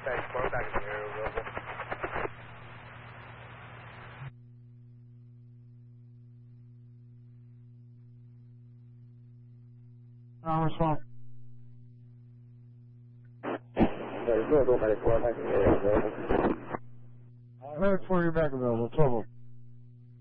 Thanks, Mark. Back in the area available. Response. There's no back in the area available. I heard for you back available. Trouble.